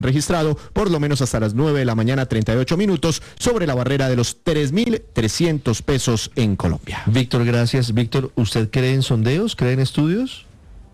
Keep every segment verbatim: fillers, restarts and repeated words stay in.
registrado por lo menos hasta las nueve de la mañana, treinta y ocho minutos, sobre la barrera de los tres mil trescientos pesos en Colombia. Víctor, gracias. Víctor, ¿usted cree en sondeos? ¿Cree en estudios?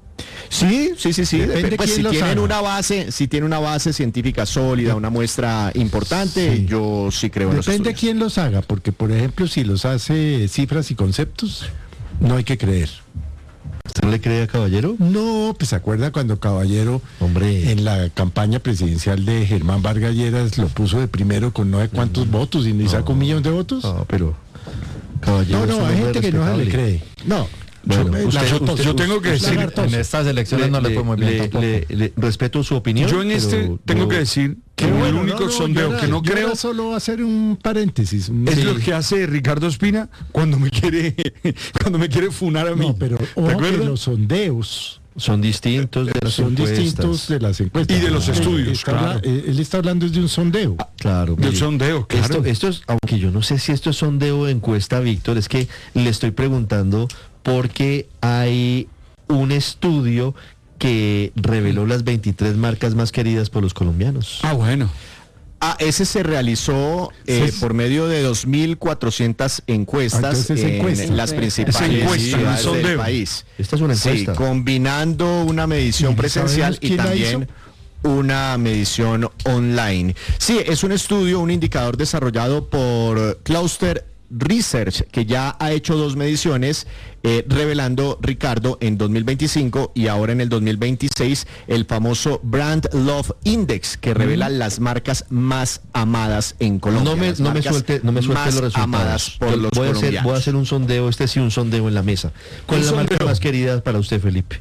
Sí, sí, sí, sí. Depende pues quién si los tienen haga. una base, si tiene una base científica sólida, una muestra importante, Sí. yo sí creo en los Depende estudios. quién los haga, porque por ejemplo si los hace Cifras y Conceptos, no hay que creer. ¿Usted no le cree a Caballero? No, pues se acuerda cuando Caballero, Hombre. en la campaña presidencial de Germán Vargas Lleras lo puso de primero con no sé cuántos votos y ni sacó un millón de votos? No, pero Caballero No, es no, un hay hombre gente que no se le respetable. cree. No. Bueno, yo, usted- lagartoso. usted- Yo tengo que Es decir, lagartoso. en estas elecciones no le fue muy bien le- tampoco. le- le respeto su opinión. Yo en este pero tengo yo- que decir que Qué el bueno, único no, no, sondeo yo era- que no yo era creo solo hacer un paréntesis. un- es Sí. lo que hace Ricardo Espina cuando me quiere cuando me quiere funar a mí. No, pero ¿Te ojo que acuerdas? los sondeos Son distintos de las son encuestas. distintos de las encuestas. Y de los Él estudios, está claro. habla- eh, Él está hablando de un sondeo. Claro. Del mire, sondeo, claro. Esto, esto es, aunque yo no sé si esto es sondeo o encuesta, Víctor, es que le estoy preguntando porque hay un estudio que reveló las veintitrés marcas más queridas por los colombianos. Ah, bueno. Ah, ese se realizó eh, Sí. por medio de dos mil cuatrocientas encuestas Ah, entonces es en encuesta. las principales Es encuesta, ciudades no es del sondeo. país. Esta es una Sí, encuesta. combinando una medición ¿Y presencial sabemos y quién la también una medición online. Sí, es un estudio, un indicador desarrollado por Cluster Research, que ya ha hecho dos mediciones, eh, revelando, Ricardo, en dos mil veinticinco y ahora en el dos mil veintiséis, el famoso Brand Love Index, que revela las marcas más amadas en Colombia. No me, las no me marcas suelte, no me suelte más los resultados. amadas por Yo los voy, a hacer, colombianos. voy a hacer un sondeo, este sí, un sondeo en la mesa. ¿Cuál Un es la marca sondeo. más querida para usted, Felipe?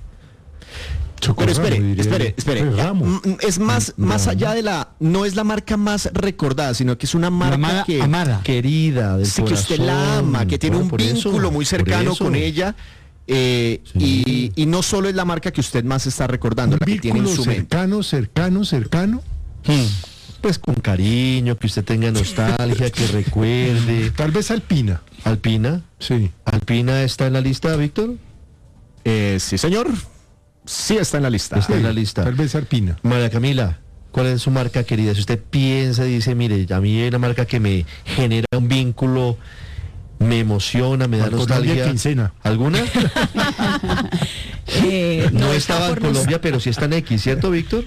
Pero espere, diría espere, yo. espere. Pues ya, Ramo. mm, Es más, más allá de la, no es la marca más recordada, sino que es una marca amada, que, amada. Querida, del sí, que usted corazón. la ama, que tiene Bueno, un por eso, vínculo muy por cercano eso. con ella. eh, Sí. y, y no solo es la marca que usted más está recordando, Un la que tiene en vínculo su mente. cercano, cercano, cercano. Hmm. Pues con cariño, que usted tenga nostalgia, que recuerde. Tal vez Alpina. Alpina. Sí. ¿Alpina está en la lista, Víctor? Eh, sí, señor. Sí está en la lista. Está en la lista. Tal vez Alpina. María Camila, ¿cuál es su marca querida? Si usted piensa y dice, mire, a mí hay una marca que me genera un vínculo, me emociona, me da Bancolombia nostalgia. Quincena. ¿Alguna? Eh, No, no estaba en por nos- Colombia, pero sí está en X, ¿cierto, Víctor?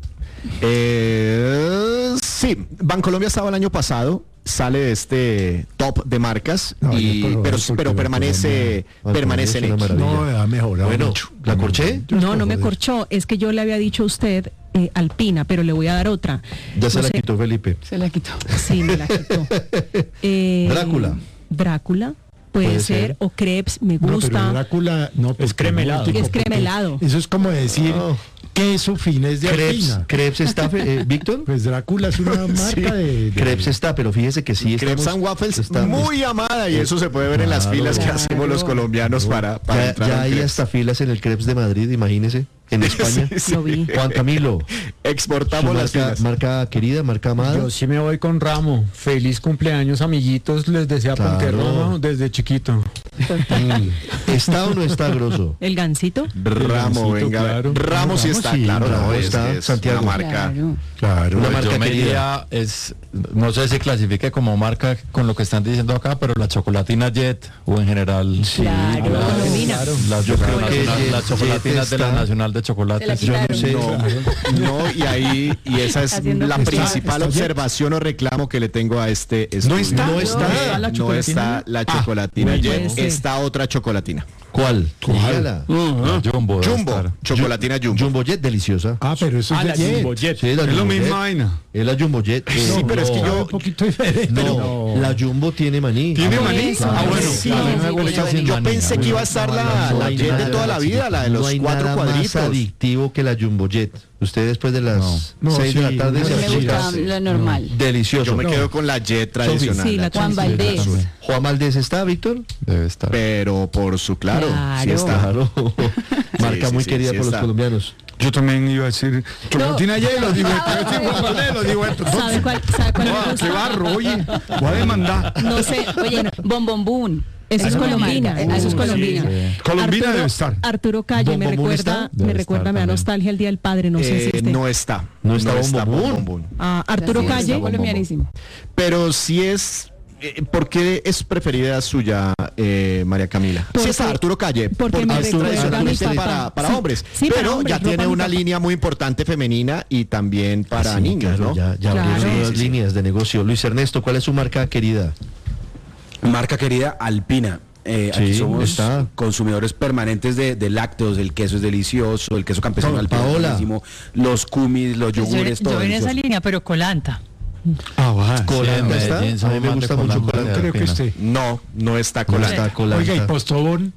Eh, sí, Bancolombia estaba el año pasado, sale de este top de marcas, No, y, yo por pero, favor, porque pero permanece, Bancolombia permanece en es una X. maravilla. No, ha mejorado Bueno, mucho. ¿la corché? Yo No, estoy no me joder. corchó. Es que yo le había dicho a usted eh, Alpina, pero le voy a dar otra. Ya se No la sé- quitó Felipe. Se la quitó. Sí, me la quitó. Eh, Drácula. Drácula. Puede, Puede ser. ser. O Crepes, me No, pero gusta. Drácula no. porque crema helado. no, Es porque crema helado. Eso es como decir No. queso fines de Crepes, Alpina. Crepes está, eh, Víctor. Pues Drácula es una marca de, de- Crepes está, pero fíjese que sí Crepes estamos- and Waffles, estamos- muy amada, y eso se puede ver en las Claro. filas que Claro. hacemos los colombianos para, para Ya, entrar ya a un hay Crepes. hasta filas en el Crepes de Madrid, imagínese, en España. Sí, sí. Lo vi. Juan Camilo, Exportamos su las marca, filas. marca querida, marca amada. Yo sí me voy con Ramo. Feliz cumpleaños, amiguitos. Les desea Claro. Ponquerramo desde chiquito. ¿Está o no está grosso? El gancito. Ramo, Gansito, venga. claro. Ramos sí Ramos está, sí, claro, Ramos no, es, está, es Santiago. una marca. Claro. Claro. Una Pues marca yo me querida. iría, es, no sé si clasifique como marca con lo que están diciendo acá, pero la chocolatina Jet o en general. Sí, Claro, la- Colombina. Las, Yo creo las- que las- Jet- las chocolatinas Jet de la está- Nacional de Se la Chocolates. Yo no quitaron. sé. No, no, y ahí, y esa es Haciendo la está- principal está observación o reclamo que le tengo a este estudio. No está. No está. Eh, la no chocolatina. está la chocolatina no Jet, puede ser. está otra chocolatina. ¿Cuál? Dígala. La Jumbo. debe Jumbo, estar. chocolatina Jumbo. Jumbo Jet, deliciosa. Ah, pero eso Ah, es la de Jet. Jumbo Jet. Sí, la Es lo Jumbo misma Jet. vaina. Es la Jumbo Jet. Sí, Eh, pero es que Ah, yo, un poquito diferente. No, la Jumbo tiene maní. ¿Tiene por maní? eso, Ah, bueno. sí, a mí me sí, gusta sí, sin yo maní. pensé que iba a estar la, No la hay Jet de nada- toda la vida, la de los no hay cuatro nada cuadritos. más adictivo que la Jumbo Jet. Usted después de las No, seis de sí, la tarde no, se sí, Me achica. gusta la normal. Delicioso. Yo me No. quedo con la Jet tradicional. Sí, la Juan tradicional. Valdés. Juan Valdés está, Víctor. Debe estar. Pero por su claro, sí Claro. está. Claro. Marca sí, muy sí, querida sí por los está. colombianos. Yo también iba a decir chocolatina Jet y lo digo. Yo sí, Juan Valdés, lo digo esto. ¿Sabe cuál, sabe cuál me Ah, gusta? qué barro, oye. Voy a demandar. No sé, oye, Bom Bom Boom. Eso es Esa Colombina, marca. eso es Uh, Colombina. sí. Colombina Arturo, debe estar. Arturo Calle me ¿Bombombón recuerda, está? me Debe recuerda, estar me da también. nostalgia el Día del Padre, no sé Eh, si esté. no está. No está Bombombón. Bombombón. Ah, Arturo Sí, Calle, está colombianísimo. Pero si es... eh, ¿Por qué es preferida suya, eh, María Camila? Porque- Sí está Arturo Calle, porque me es recuerda tradicionalmente a mi papá. para, para Sí, hombres, sí, para pero hombres, ya ropa tiene a mi una papá. línea muy importante femenina y también para Sí, niños, claro, ¿no? Ya, ya Claro. abrieron Sí, nuevas sí, sí. líneas de negocio. Luis Ernesto, ¿cuál es su marca querida? Marca querida Alpina. Eh, Sí, aquí somos está. consumidores permanentes de, de lácteos, el queso es delicioso, el queso campesino Pa- Alpina es Paola. buenísimo, los cumis, los Pues yo, yogures, todo yo en esa delicioso. línea, pero colanta. Ah, va. Colanta en está. Medellín A mí somos me más de gusta mucho Colanta Colanta. que Creo que Alpina. esté. No, no está No Colanta. está Colanta. Oiga, y Postobón.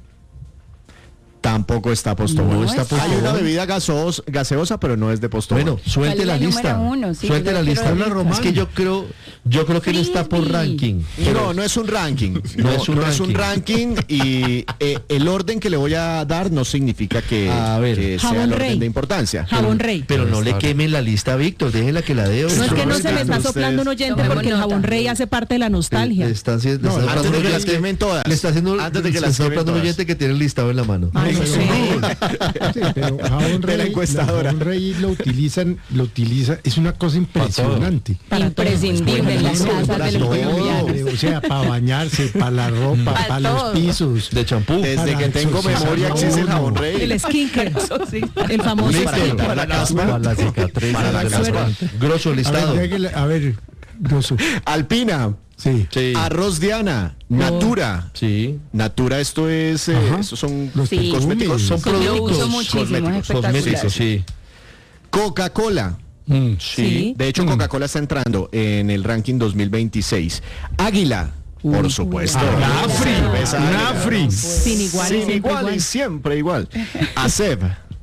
Tampoco está Postobón. No está Hay Postobón. una bebida gaseosa, gaseosa, pero no es de Postobón. Bueno, suelte ¿Cuál la es la lista. número uno? Sí, Suelte yo la la lista. quiero ahorita. Es que yo creo, yo creo que no está por Frisbee. ranking. no, no es un ranking. No, No es un no es un ranking. ranking y eh, el orden que le voy a dar no significa que, A ver. que sea Jabón el orden Rey. de importancia. Jabón Rey. Pero no le Está. quemen la lista a Víctor, déjenla que la dé. No es que no se me Ustedes- está soplando un oyente Tomemos porque el nota. jabón Rey hace parte de la nostalgia. Le está haciendo, No, le está antes soplando de que un las oyente- quemen todas. Le está haciendo, Antes de que le las está quemen soplando un todas. oyente que tiene el listado en la mano. Ah, no sé. Sí, pero Jabón De la Rey, encuestadora. Jabón Rey lo utilizan, lo utiliza, es una cosa impresionante. Para todo. Imprescindible en las No, casas para de los todo, colombianos. o sea, para bañarse, para la ropa, Para para los todo. pisos. De champú. Desde Para que tengo exorcizar memoria a existe el uno. jabón Rey. El skincare, el famoso. Para quitar la caspa. Para la cicatriz. Para la de caspa. Grosso A ver, listado. déjele- a ver, Grosso. Alpina, Sí. Sí. Arroz Diana, Natura. Sí. Natura, esto es, eh, Ajá. estos son Los Sí. cosméticos, son Sí, yo productos uso muchísimo, es cosméticos. espectacular. Cosméticos, sí. Coca-Cola. Mm. Sí. De hecho, Coca-Cola está entrando en el ranking dos mil veintiséis. Águila, por supuesto. Ah, Nafri, Cerveza Águila. Nafri. Sin igual, Sin siempre igual igual. y siempre igual. Aceb.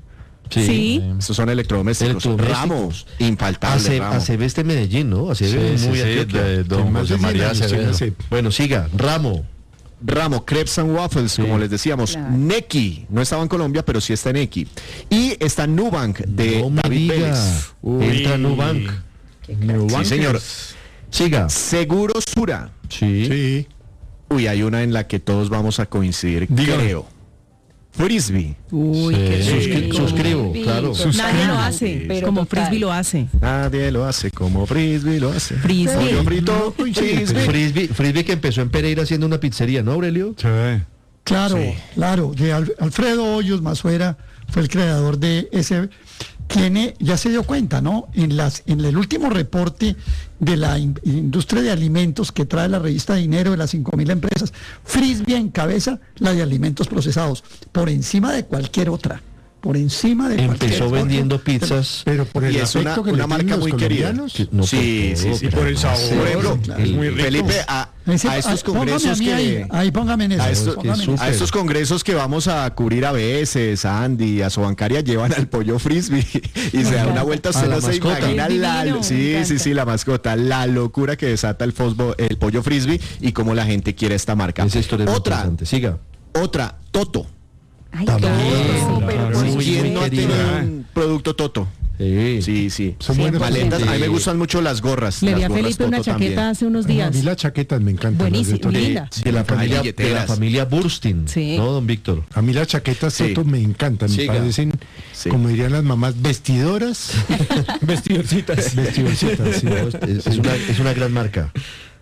Sí. Estos son electrodomésticos. Electrodomésticos. Ramos, infaltable. Aceb, Ramo. Aceb este Medellín, ¿no? Aceb Sí, es sí, muy sí, Antioquia. de don Con más José de cien María años tiene Acevedo. ese- Bueno, siga. Ramo. Ramo, Crepes and Waffles, como les decíamos. Claro. Neki, no estaba en Colombia, pero sí está en Neki. Y está Nubank de No me David diga. Vélez. Entra Nubank. Sí, señor. Siga. Seguro Sura. Sí. Sí. Uy, hay una en la que todos vamos a coincidir, Dígame. creo. Frisbee. Uy, Sí. qué Suscri- rico. suscribo, claro. Nadie lo hace, Pero como total. Frisbee lo hace. Nadie lo hace como Frisbee lo hace. Frisbee. Pollo frito, No, sí, Frisbee. Frisbee, Frisbee que empezó en Pereira haciendo una pizzería, ¿no, Aurelio? Claro, claro. De Al- Alfredo Hoyos Masuera fue el creador de ese. Tiene, ya se dio cuenta, ¿no? En las, en el último reporte de la in- industria de alimentos que trae la revista Dinero de las cinco mil empresas, Frisbee encabeza la de alimentos procesados, por encima de cualquier otra. Por encima de cualquier Empezó otra. vendiendo pizzas. Pero por el Y es una, afecto que una le marca tienen los muy querida. colombianos. Que- no, sí, por sí, todo, sí. pero por el además, sabor, Por ejemplo, claro, es muy rico. Felipe, a, Ese- a estos ah, póngame congresos a mí que... ahí, ahí póngame en eso. A, esto- póngame en eso. a estos congresos que vamos a cubrir a veces, a Andy, a Sobancaria, llevan al pollo frisbee y se da una vuelta, usted A la no se mascota. imagina Es la, divino, me sí, sí, encanta. sí, la mascota, la locura que desata el, fosbo- el pollo frisbee y cómo la gente quiere esta marca. Esa historia es muy Otra, interesante. Siga. otra, Toto. Ay, También, todo, pero claro. por Muy ¿Quién bien no ha querida. tenido un producto Toto? Sí. Sí, sí. Son buenas Maletas, a mí me Sí. gustan mucho las gorras. Le las di a gorras Felipe una Toto chaqueta también. hace unos A mí días. las chaquetas me encantan. las de Buenísimo, Toto. linda. De la Hay familia, de la billeteras. familia Burstin, Sí. ¿no, don Víctor? A mí las chaquetas Sí. Toto me encantan, me Siga. parecen, Sí. como dirían las mamás, vestidoras. Vestidorcitas. Vestidorcitas, sí. No, es, es una, es una gran marca.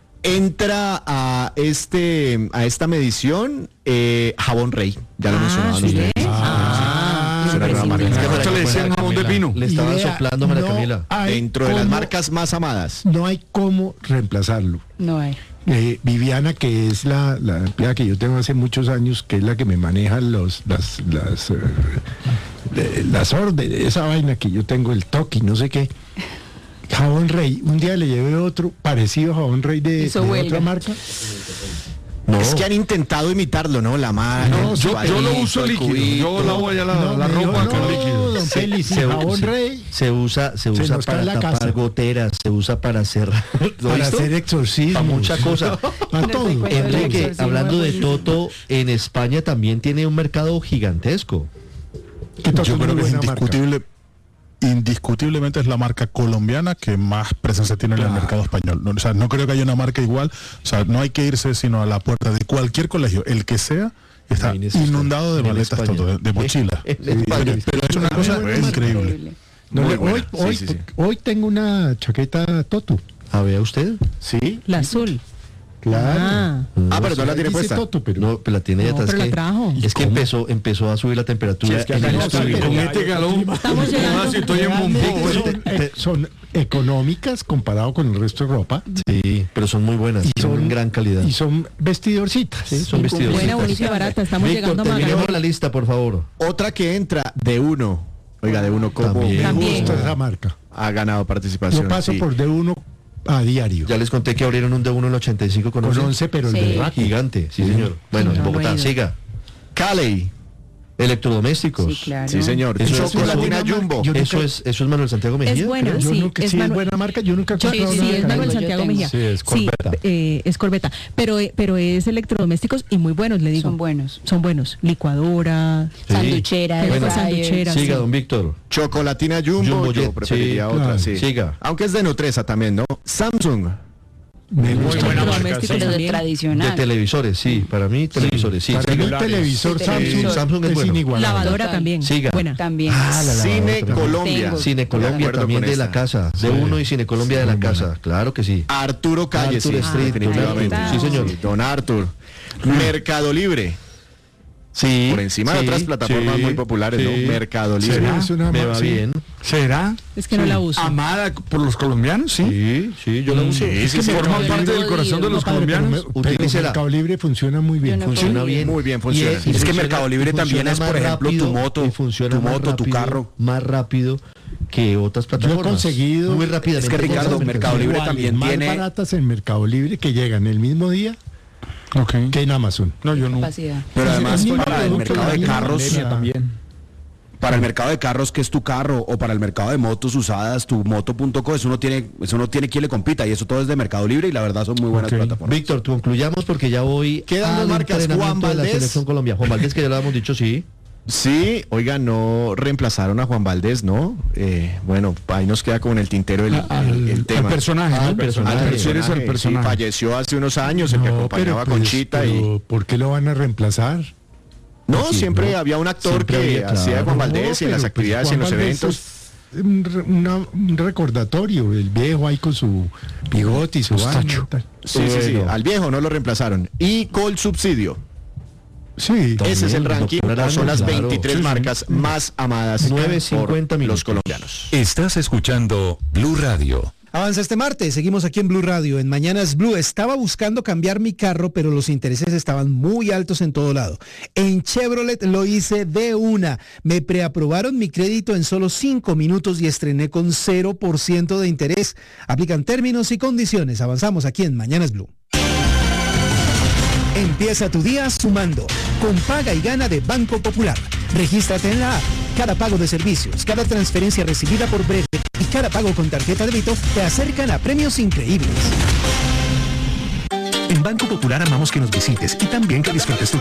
Entra a este a esta medición eh, Jabón Rey. Ya lo Ah, mencionaban sí. ustedes. Ah, Es una gran marca. Es que Nosotros María le decían Camila- jamón de pino. Le estaban Idea, soplando a María no Camila. hay Dentro de las cómo- marcas más amadas. No hay cómo reemplazarlo. No hay. Eh, Viviana, que es la, la empleada que yo tengo hace muchos años, que es la que me maneja los, las, las, eh, de- las órdenes, esa vaina que yo tengo, el toque, no sé qué. Jabón Rey, un día le llevé otro parecido a Jabón Rey de, Hizo de huelga. otra marca. No. Es que han intentado imitarlo, ¿no? La mano. No, el yo- yo lo palito, uso el líquido, cubito. yo lavo allá la- la me dijo, ropa con no, líquido. don Se- Félix, se- Jabón se- Rey. Se usa, se Se usa nos cae para la tapar casa. goteras, se usa para cerrar. ¿Lo Para visto? hacer exorcismos. Para mucha cosa. A todo. Enrique, el Enrique, exorcismo hablando de es buenísimo. Toto, en España también tiene un mercado gigantesco. Que Toto Yo es creo muy que es buena marca. indiscutible. indiscutiblemente es la marca colombiana que más presencia tiene en el mercado español. No, o sea, no creo que haya una marca igual. O sea, no hay que irse sino a la puerta de cualquier colegio, el que sea, está inundado de maletas, todo, de, de mochilas. Sí, pero, pero es una cosa increíble. No, le, hoy, hoy, sí, sí, sí. hoy tengo una chaqueta Totu. ¿A ver usted? Sí. La azul. Claro. Ah, ah pero no la tiene puesta. Toto, pero... No, pero la tiene ya no, pero es la que, trajo. Es que empezó, empezó a subir la temperatura. Sí, es que en el no, estudio. con este galón. Estamos llegando. Si estoy en Bombo. Son, eh, son económicas comparado con el resto de ropa. Sí, pero son muy buenas. Y son son gran calidad. Y son vestidorcitas. Sí, son vestidorcitas. Buena, bonita y barata. Estamos Víctor, llegando a terminemos Magallanes. la lista, por favor. Otra que entra de uno. Oiga, de uno como También. Me También. gusta esa marca. ha ganado participación. Yo paso sí. por de uno a diario. Ya les conté que abrieron un D uno en el ochenta y cinco con, Con once. once, pero Sí. el de Raco. Gigante, sí señor. Bueno, Sí, en no, Bogotá, bueno. siga. Cali. Electrodomésticos. Sí, claro. Sí, señor. Eso es Chocolatina una Jumbo. Yo Eso nunca- es, eso es Manuel Santiago Mejía. Es buena, creo. Yo sí. nunca, es sí, es Manu- buena marca. Yo nunca he Sí, comprado sí, nada es de Manuel Cali. Yo Santiago tengo. Mejía. Sí, es Corbeta. Sí, eh, es Corbeta. Pero, eh, pero es electrodomésticos y muy buenos, le digo. Son buenos. Son buenos. Licuadora. Sí. Sanduchera, Bueno, air fryer. sanduchera. Siga, sí. don Víctor. Chocolatina Jumbo, Jumbo yo Jet, preferiría sí, otra, claro. sí. Siga. Aunque es de Nutresa también, ¿no? Samsung. Me Muy gusta. buena marca. Electrodomésticos Sí. Pero de también. De tradicional. televisores, sí. Para mí, televisores, sí. Para mí Siga. el televisor Sí, Samsung, televisor. Samsung es es bueno. inigualable. Lavadora Total. también. Siga. Buena. También. Ah, la Cine lavadora. Colombia. Tengo. Cine De Colombia acuerdo también con de esta. la casa. De Sí. uno y Cine Colombia de la Muy buena. casa. Claro que sí. Arturo Calle, Arthur sí, Street, definitivamente. ahí está. Sí, señor. Sí, don Arthur. Mercado Libre. Sí. Por encima de sí, otras plataformas sí, muy populares, sí. ¿no? Mercado Sí, Libre. es una Me mar- va sí. bien. ¿Será? Es que no la uso. Amada por los colombianos, sí. Sí, sí, yo la uso. Es que sí, forma sí. parte Yo del no corazón de digo, los Padre, pero colombianos. me- pero Utilícela. Mercado Libre funciona muy bien. Yo no Funciona puedo bien. Muy bien funciona. Y- y Es que funciona- Mercado Libre y también funciona es, por más ejemplo, tu moto, y funciona tu más moto, tu rápido, carro. Más rápido que otras Yo he plataformas. conseguido. Muy rápidamente. Es que, Ricardo, cosas Mercado Libre iguales, también más tiene- baratas en Mercado Libre que llegan el mismo día Ok. que en Amazon. No, yo no. Capacidad. Pero además Sí, para el producto mercado de de la carros, pandemia. También. para el mercado de carros que es tu carro, o para el mercado de motos usadas, tu moto punto co, eso no tiene, eso no tiene quien le compita, y eso todo es de Mercado Libre, y la verdad son muy buenas Ok. plataformas. Víctor, tú concluyamos porque ya voy Quedan dos al marcas, entrenamiento Juan de la Valdés. Selección Colombia. Juan Valdés, que ya lo habíamos dicho, sí. Sí, oiga, no reemplazaron a Juan Valdés, ¿no? Eh, bueno, ahí nos queda como en el tintero el, Al, el- el tema. al personaje, Al ¿no? personaje. Al refieres al Sí, personaje. falleció hace unos años, el que No, acompañaba a pues, Conchita y... pero ¿por qué lo van a reemplazar? No, Sí, siempre ¿no? había un actor Siempre que había, hacía de Juan claro. Valdés y en No, las pero, pues, actividades y en Juan los Valdés eventos. es Un, re- una- un recordatorio, el viejo ahí con su bigote y su Mostacho. vaina, tal. Sí, sí, sí, Bueno. al viejo no lo reemplazaron. Y Col Subsidio. Sí, Ese es el También, ranking, doctor o son las Arango, claro. veintitrés Sí, sí. marcas más amadas nueve por cincuenta los minutos. colombianos. Estás escuchando Blue Radio. Avanza este martes, seguimos aquí en Blue Radio, en Mañanas Blue. Estaba buscando cambiar mi carro, pero los intereses estaban muy altos en todo lado. En Chevrolet lo hice de una. Me preaprobaron mi crédito en solo cinco minutos y estrené con cero por ciento de interés. Aplican términos y condiciones. Avanzamos aquí en Mañanas Blue. Empieza tu día sumando con Paga y Gana de Banco Popular. Regístrate en la app. Cada pago de servicios, cada transferencia recibida por Breve y cada pago con tarjeta de débito te acercan a premios increíbles. En Banco Popular amamos que nos visites y también que disfrutes tu